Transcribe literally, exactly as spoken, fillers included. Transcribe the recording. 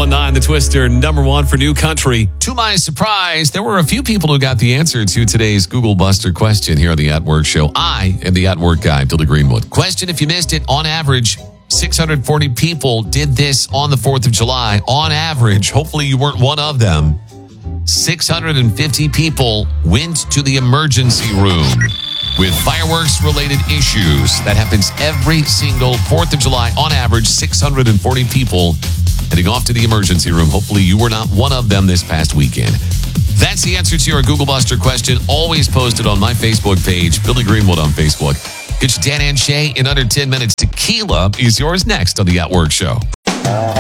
one nine, The Twister, number one for new country. To my surprise, there were a few people who got the answer to today's Google Buster question here on the At Work Show. I am the At Work guy, Billy Greenwood. Question, if you missed it, on average, six hundred forty people did this on the fourth of July. On average, hopefully you weren't one of them. six hundred fifty people went to the emergency room with fireworks-related issues. That happens every single fourth of July. On average, six hundred forty people heading off to the emergency room. Hopefully you were not one of them this past weekend. That's the answer to your Google Buster question, always posted on my Facebook page, Billy Greenwood on Facebook. Get you Dan and Shay in under ten minutes. Tequila is yours next on the At Work Show.